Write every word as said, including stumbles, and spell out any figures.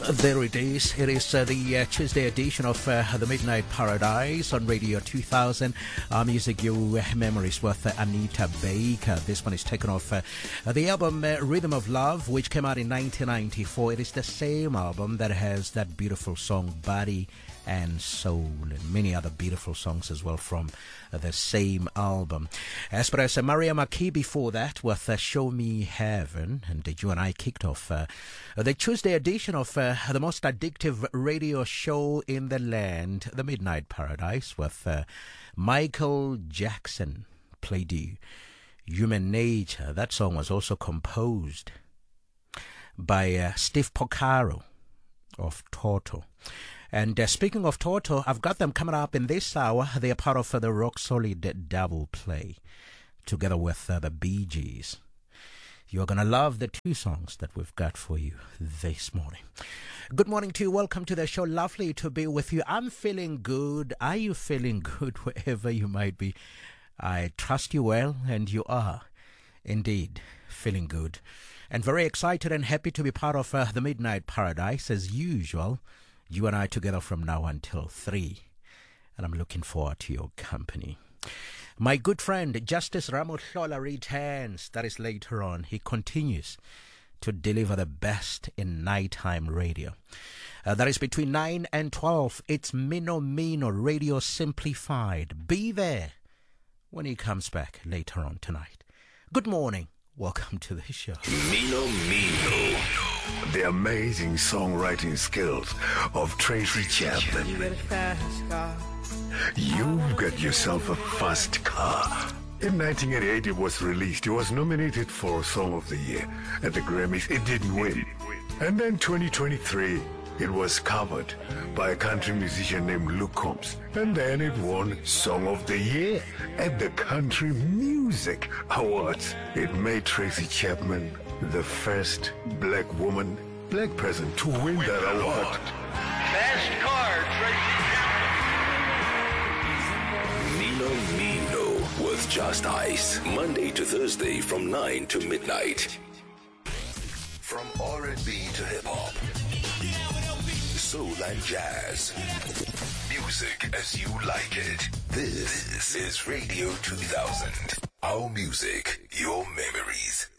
There it is. It is uh, the uh, Tuesday edition of uh, the Midnight Paradise on Radio two thousand. Our music, your uh, memories with uh, Anita Baker. This one is taken off uh, the album uh, Rhythm of Love, which came out in nineteen ninety-four. It is the same album that has that beautiful song Body and Soul, and many other beautiful songs as well from uh, the same album. As per as uh, Maria McKee before that with uh, Show Me Heaven, and uh, you and I kicked off uh, the Tuesday edition of uh, the most addictive radio show in the land, The Midnight Paradise, with uh, Michael Jackson played you Human Nature. That song was also composed by uh, Steve Porcaro of Toto. And uh, speaking of Toto, I've got them coming up in this hour. They are part of uh, the Rock Solid Double Play, together with uh, the Bee Gees. You're going to love the two songs that we've got for you this morning. Good morning to you. Welcome to the show. Lovely to be with you. I'm feeling good. Are you feeling good wherever you might be? I trust you well, and you are indeed feeling good. And very excited and happy to be part of uh, the Midnight Paradise as usual. You and I together from now until three, and I'm looking forward to your company. My good friend Justice Ramotlola returns. That is later on. He continues to deliver the best in nighttime radio. Uh, that is between nine and twelve. It's Mino Mino Radio Simplified. Be there when he comes back later on tonight. Good morning. Welcome to the show. Mino Mino. The amazing songwriting skills of Tracy Chapman. You've got yourself a fast car. In nineteen eighty-eight, it was released. It was nominated for Song of the Year at the Grammys. It didn't win. And then twenty twenty-three, it was covered by a country musician named Luke Combs. And then it won Song of the Year at the Country Music Awards. It made Tracy Chapman the first black woman, black person to win that award. Fast car, Tracy. Mino Mino with Just Ice. Monday to Thursday from nine to midnight. From R and B to hip-hop. Soul and jazz. Music as you like it. This is Radio two thousand. Our music, your memories.